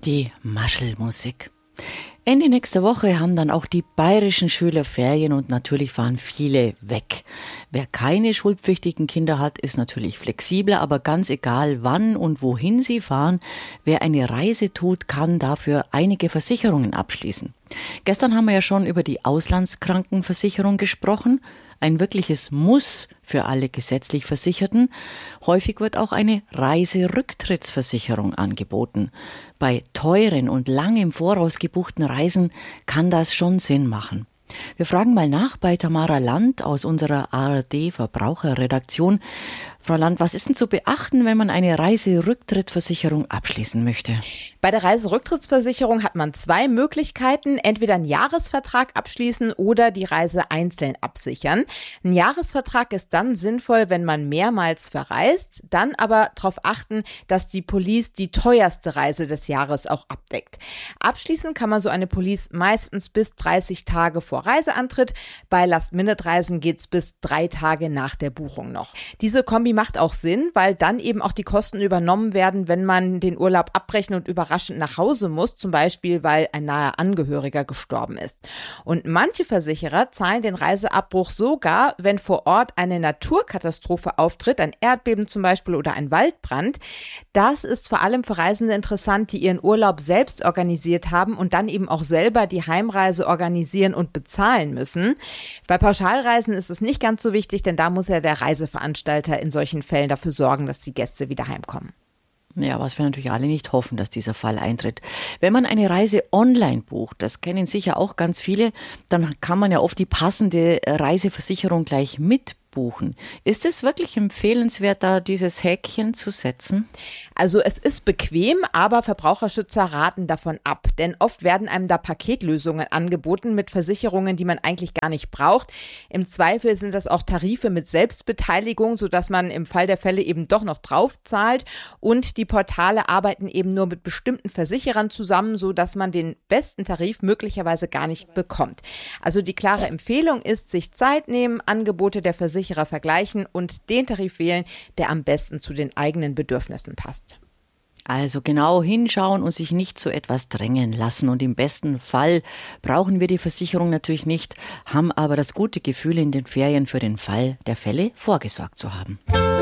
Die Maschelmusik. Ende nächster Woche haben dann auch die bayerischen Schüler Ferien und natürlich fahren viele weg. Wer keine schulpflichtigen Kinder hat, ist natürlich flexibler, aber ganz egal wann und wohin sie fahren, wer eine Reise tut, kann dafür einige Versicherungen abschließen. Gestern haben wir ja schon über die Auslandskrankenversicherung gesprochen. Ein wirkliches Muss für alle gesetzlich Versicherten. Häufig wird auch eine Reiserücktrittsversicherung angeboten. Bei teuren und lang im Voraus gebuchten Reisen kann das schon Sinn machen. Wir fragen mal nach bei Tamara Land aus unserer ARD-Verbraucherredaktion. Frau Land, was ist denn zu beachten, wenn man eine Reiserücktrittsversicherung abschließen möchte? Bei der Reiserücktrittsversicherung hat man zwei Möglichkeiten. Entweder einen Jahresvertrag abschließen oder die Reise einzeln absichern. Ein Jahresvertrag ist dann sinnvoll, wenn man mehrmals verreist. Dann aber darauf achten, dass die Police die teuerste Reise des Jahres auch abdeckt. Abschließen kann man so eine Police meistens bis 30 Tage vor Reiseantritt. Bei Last-Minute-Reisen geht es bis 3 Tage nach der Buchung noch. Diese Kombi macht auch Sinn, weil dann eben auch die Kosten übernommen werden, wenn man den Urlaub abbrechen und überraschend nach Hause muss, zum Beispiel, weil ein naher Angehöriger gestorben ist. Und manche Versicherer zahlen den Reiseabbruch sogar, wenn vor Ort eine Naturkatastrophe auftritt, ein Erdbeben zum Beispiel oder ein Waldbrand. Das ist vor allem für Reisende interessant, die ihren Urlaub selbst organisiert haben und dann eben auch selber die Heimreise organisieren und bezahlen müssen. Bei Pauschalreisen ist es nicht ganz so wichtig, denn da muss ja der Reiseveranstalter in solchen Fällen dafür sorgen, dass die Gäste wieder heimkommen. Ja, was wir natürlich alle nicht hoffen, dass dieser Fall eintritt. Wenn man eine Reise online bucht, das kennen sicher auch ganz viele, dann kann man ja oft die passende Reiseversicherung gleich mitbuchen. Ist es wirklich empfehlenswert, da dieses Häkchen zu setzen? Also es ist bequem, aber Verbraucherschützer raten davon ab, denn oft werden einem da Paketlösungen angeboten mit Versicherungen, die man eigentlich gar nicht braucht. Im Zweifel sind das auch Tarife mit Selbstbeteiligung, sodass man im Fall der Fälle eben doch noch drauf zahlt, und die Portale arbeiten eben nur mit bestimmten Versicherern zusammen, sodass man den besten Tarif möglicherweise gar nicht bekommt. Also die klare Empfehlung ist, sich Zeit nehmen, Angebote der Versicherer vergleichen und den Tarif wählen, der am besten zu den eigenen Bedürfnissen passt. Also genau hinschauen und sich nicht zu etwas drängen lassen. Und im besten Fall brauchen wir die Versicherung natürlich nicht, haben aber das gute Gefühl, in den Ferien für den Fall der Fälle vorgesorgt zu haben.